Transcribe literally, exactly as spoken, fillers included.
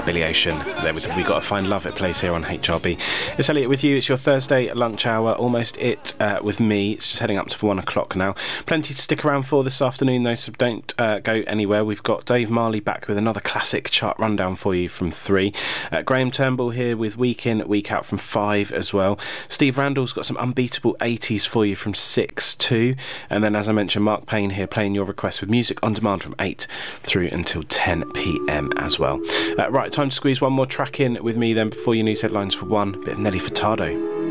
Billy Ocean there with We Gotta Find Love. It plays here on H R B. It's Elliot with you. It's your Thursday lunch hour, almost it uh, with me. It's just heading up to for one o'clock now. Plenty to stick around for this afternoon though, so don't uh, go anywhere. We've got Dave Marley back with another classic chart rundown for you from three. Uh, Graham Turnbull here with Week In, Week Out from five as well. Steve Randall's got some unbeatable eighties for you from six too. And then, as I mentioned, Mark Payne here playing your requests with music on demand from eight through until ten p.m. as well. Uh, right, time to squeeze one more track in with me then before your news headlines for one. A bit of Nelly Furtado.